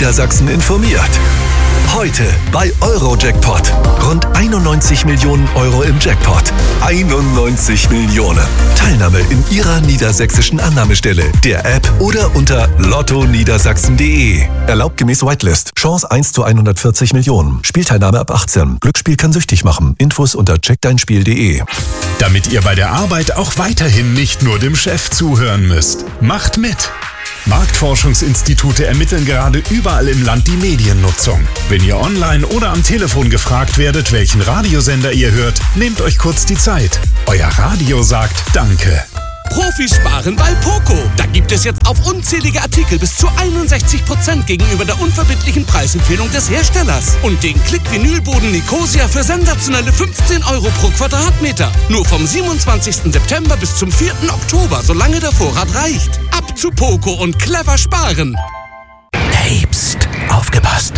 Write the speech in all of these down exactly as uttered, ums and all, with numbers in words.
Niedersachsen informiert. Heute bei Eurojackpot. Rund einundneunzig Millionen Euro im Jackpot. einundneunzig Millionen. Teilnahme in Ihrer niedersächsischen Annahmestelle, der App oder unter lotto niedersachsen punkt de. Erlaubt gemäß Whitelist. Chance eins zu hundertvierzig Millionen. Spielteilnahme ab achtzehn. Glücksspiel kann süchtig machen. Infos unter check dein spiel punkt de. Damit ihr bei der Arbeit auch weiterhin nicht nur dem Chef zuhören müsst. Macht mit! Marktforschungsinstitute ermitteln gerade überall im Land die Mediennutzung. Wenn ihr online oder am Telefon gefragt werdet, welchen Radiosender ihr hört, nehmt euch kurz die Zeit. Euer Radio sagt Danke. Profis sparen bei Poco. Da gibt es jetzt auf unzählige Artikel bis zu einundsechzig Prozent gegenüber der unverbindlichen Preisempfehlung des Herstellers. Und den Klick-Vinylboden Nicosia für sensationelle fünfzehn Euro pro Quadratmeter. Nur vom siebenundzwanzigsten September bis zum vierten Oktober, solange der Vorrat reicht. Ab zu Poco und clever sparen. Hey, pst, aufgepasst.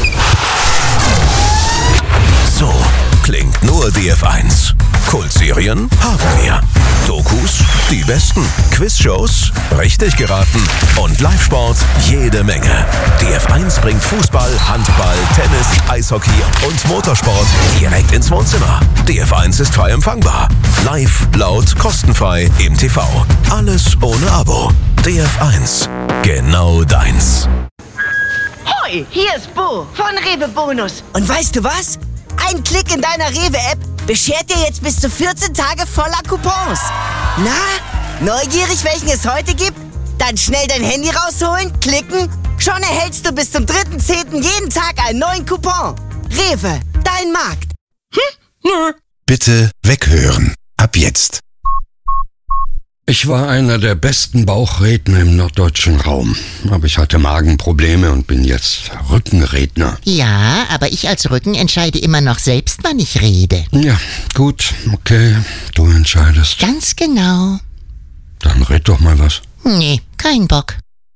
So klingt nur D F eins. Kultserien haben wir. Dokus, die besten. Quizshows, richtig geraten. Und Live-Sport, jede Menge. D F eins bringt Fußball, Handball, Tennis, Eishockey und Motorsport direkt ins Wohnzimmer. D F eins ist frei empfangbar. Live, laut, kostenfrei im T V. Alles ohne Abo. D F eins. Genau deins. Hoi, hier ist Bo von Rewe Bonus. Und weißt du was? Ein Klick in deiner Rewe-App beschert dir jetzt bis zu vierzehn Tage voller Coupons. Na, neugierig, welchen es heute gibt? Dann schnell dein Handy rausholen, klicken. Schon erhältst du bis zum dritten zehnten jeden Tag einen neuen Coupon. Rewe, dein Markt. Hm? Nö. Bitte weghören. Ab jetzt. Ich war einer der besten Bauchredner im norddeutschen Raum. Aber ich hatte Magenprobleme und bin jetzt Rückenredner. Ja, aber ich als Rücken entscheide immer noch selbst, wann ich rede. Ja, gut, okay, du entscheidest. Ganz genau. Dann red doch mal was. Nee, kein Bock.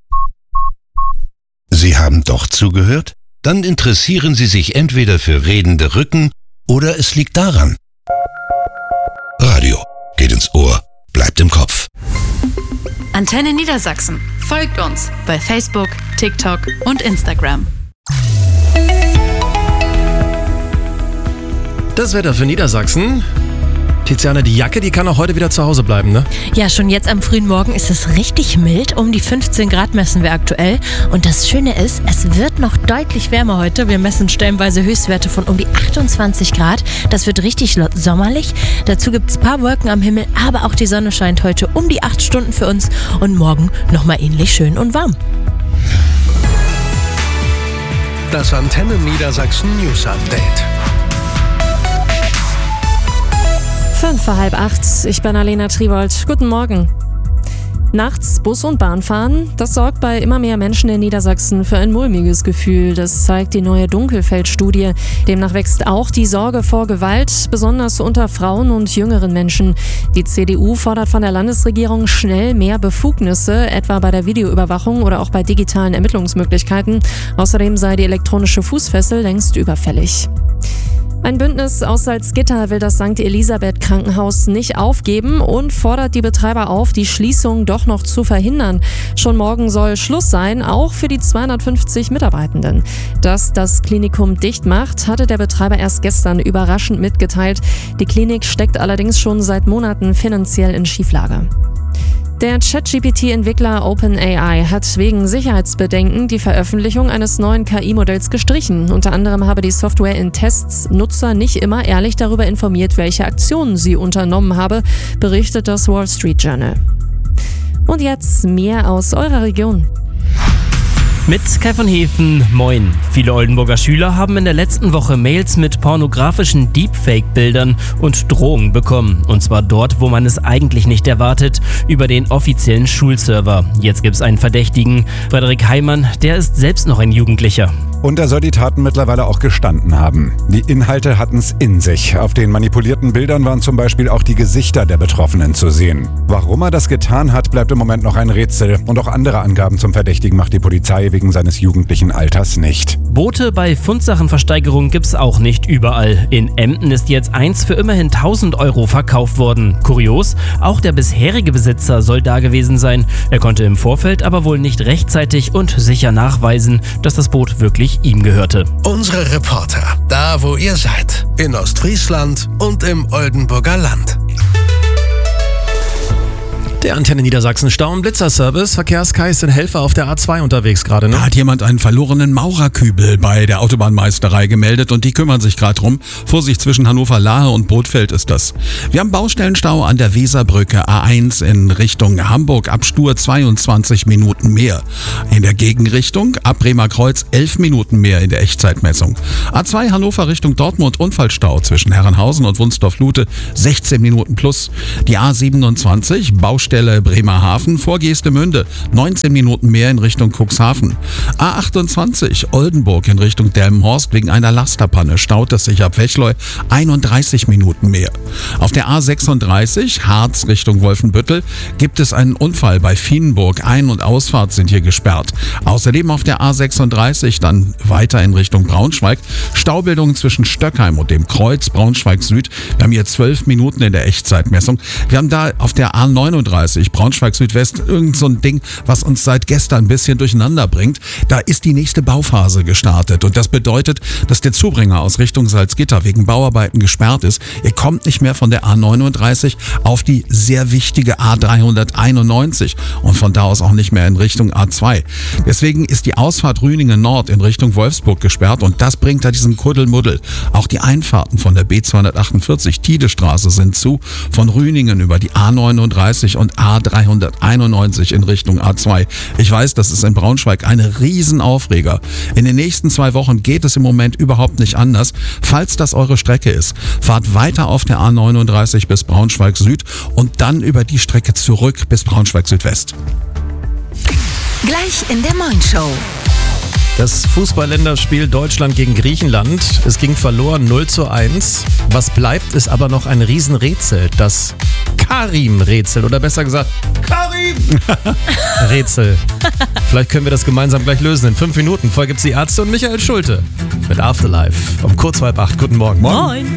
Sie haben doch zugehört? Dann interessieren Sie sich entweder für redende Rücken oder es liegt daran. Radio geht ins Ohr, bleibt im Kopf. Antenne Niedersachsen. Folgt uns bei Facebook, TikTok und Instagram. Das Wetter für Niedersachsen. Tiziana, die Jacke, die kann auch heute wieder zu Hause bleiben, ne? Ja, schon jetzt am frühen Morgen ist es richtig mild. Um die fünfzehn Grad messen wir aktuell. Und das Schöne ist, es wird noch deutlich wärmer heute. Wir messen stellenweise Höchstwerte von um die achtundzwanzig Grad. Das wird richtig sommerlich. Dazu gibt es ein paar Wolken am Himmel, aber auch die Sonne scheint heute um die acht Stunden für uns. Und morgen nochmal ähnlich schön und warm. Das Antenne Niedersachsen News Update. Fünf vor halb acht. Ich bin Alena Triwold. Guten Morgen. Nachts Bus und Bahn fahren, das sorgt bei immer mehr Menschen in Niedersachsen für ein mulmiges Gefühl. Das zeigt die neue Dunkelfeld-Studie. Demnach wächst auch die Sorge vor Gewalt, besonders unter Frauen und jüngeren Menschen. Die C D U fordert von der Landesregierung schnell mehr Befugnisse, etwa bei der Videoüberwachung oder auch bei digitalen Ermittlungsmöglichkeiten. Außerdem sei die elektronische Fußfessel längst überfällig. Ein Bündnis aus Salzgitter will das Sankt Elisabeth Krankenhaus nicht aufgeben und fordert die Betreiber auf, die Schließung doch noch zu verhindern. Schon morgen soll Schluss sein, auch für die zweihundertfünfzig Mitarbeitenden. Dass das Klinikum dicht macht, hatte der Betreiber erst gestern überraschend mitgeteilt. Die Klinik steckt allerdings schon seit Monaten finanziell in Schieflage. Der ChatGP T-Entwickler OpenAI hat wegen Sicherheitsbedenken die Veröffentlichung eines neuen K I-Modells gestrichen. Unter anderem habe die Software in Tests Nutzer nicht immer ehrlich darüber informiert, welche Aktionen sie unternommen habe, berichtet das Wall Street Journal. Und jetzt mehr aus eurer Region. Mit Kai von Hefen, moin. Viele Oldenburger Schüler haben in der letzten Woche Mails mit pornografischen Deepfake-Bildern und Drohungen bekommen. Und zwar dort, wo man es eigentlich nicht erwartet, über den offiziellen Schulserver. Jetzt gibt's einen Verdächtigen, Frederik Heimann, der ist selbst noch ein Jugendlicher. Und er soll die Taten mittlerweile auch gestanden haben. Die Inhalte hatten es in sich. Auf den manipulierten Bildern waren zum Beispiel auch die Gesichter der Betroffenen zu sehen. Warum er das getan hat, bleibt im Moment noch ein Rätsel. Und auch andere Angaben zum Verdächtigen macht die Polizei wegen seines jugendlichen Alters nicht. Boote bei Fundsachenversteigerung gibt's auch nicht überall. In Emden ist jetzt eins für immerhin tausend Euro verkauft worden. Kurios, auch der bisherige Besitzer soll da gewesen sein. Er konnte im Vorfeld aber wohl nicht rechtzeitig und sicher nachweisen, dass das Boot wirklich ihm gehörte. Unsere Reporter, da wo ihr seid, in Ostfriesland und im Oldenburger Land. Der Antenne Niedersachsen Stau- und Blitzerservice. Verkehrskais sind Helfer auf der A zwei unterwegs gerade, ne? Da hat jemand einen verlorenen Maurerkübel bei der Autobahnmeisterei gemeldet und die kümmern sich gerade drum. Vorsicht, zwischen Hannover-Lahe und Bothfeld ist das. Wir haben Baustellenstau an der Weserbrücke A eins in Richtung Hamburg ab Stur zweiundzwanzig Minuten mehr. In der Gegenrichtung ab Bremer Kreuz elf Minuten mehr in der Echtzeitmessung. A zwei Hannover Richtung Dortmund Unfallstau zwischen Herrenhausen und Wunstorf-Lute sechzehn Minuten plus. Die A siebenundzwanzig Baustelle Bremerhaven vor Geestemünde neunzehn Minuten mehr in Richtung Cuxhaven. A achtundzwanzig Oldenburg in Richtung Delmenhorst wegen einer Lasterpanne staut es sich ab Wechleu einunddreißig Minuten mehr. Auf der A sechsunddreißig Harz Richtung Wolfenbüttel gibt es einen Unfall bei Vienenburg. Ein- und Ausfahrt sind hier gesperrt. Außerdem auf der A sechsunddreißig dann weiter in Richtung Braunschweig Staubildungen zwischen Stöckheim und dem Kreuz Braunschweig Süd. Wir haben hier zwölf Minuten in der Echtzeitmessung. Wir haben da auf der A neununddreißig Braunschweig Südwest irgend so ein Ding, was uns seit gestern ein bisschen durcheinander bringt. Da ist die nächste Bauphase gestartet und das bedeutet, dass der Zubringer aus Richtung Salzgitter wegen Bauarbeiten gesperrt ist. Ihr kommt nicht mehr von der A neununddreißig auf die sehr wichtige A dreihunderteinundneunzig und von da aus auch nicht mehr in Richtung A zwei. Deswegen ist die Ausfahrt Rüningen Nord in Richtung Wolfsburg gesperrt und das bringt da diesen Kuddelmuddel. Auch die Einfahrten von der B zweihundertachtundvierzig Tiedestraße sind zu, von Rüningen über die A neununddreißig und A dreihunderteinundneunzig in Richtung A zwei. Ich weiß, das ist in Braunschweig eine Riesenaufreger. In den nächsten zwei Wochen geht es im Moment überhaupt nicht anders. Falls das eure Strecke ist, fahrt weiter auf der A neununddreißig bis Braunschweig Süd und dann über die Strecke zurück bis Braunschweig Südwest. Gleich in der Moin-Show. Das Fußball-Länderspiel Deutschland gegen Griechenland. Es ging verloren null zu eins. Was bleibt, ist aber noch ein Riesenrätsel. Das Karim-Rätsel. Oder besser gesagt, Karim! Rätsel. Vielleicht können wir das gemeinsam gleich lösen. In fünf Minuten. Vorher gibt's die Ärzte und Michael Schulte mit Afterlife. Um kurz halb acht. Guten Morgen. Moin.